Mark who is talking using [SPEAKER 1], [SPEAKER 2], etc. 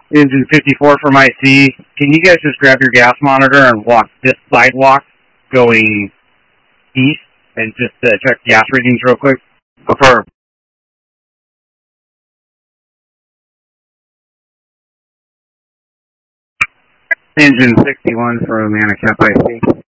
[SPEAKER 1] Engine 54 from IC. Can you guys just grab your gas monitor and walk this sidewalk going east and just check gas readings real quick? Affirm. Engine 61 from Anacapa IC.